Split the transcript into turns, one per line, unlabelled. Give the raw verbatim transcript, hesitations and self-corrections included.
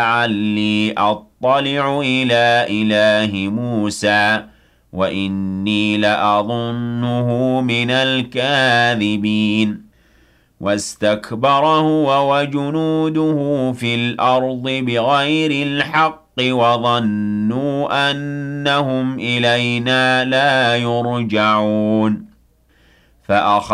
لعلي أطلع إلى إله موسى وإني لأظنه من الكاذبين واستكبر هو وجنوده في الأرض بغير الحق وظنوا أنهم إلينا لا يرجعون فأخذ